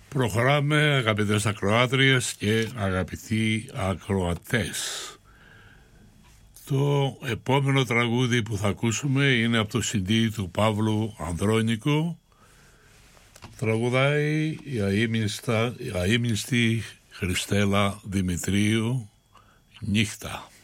Προχωράμε, αγαπητές ακροάτριες και αγαπητοί ακροατές. Το επόμενο τραγούδι που θα ακούσουμε είναι από το CD του Παύλου Ανδρώνικου. Τραγουδάει η αείμνηστη Χριστέλα Δημητρίου, «Νύχτα».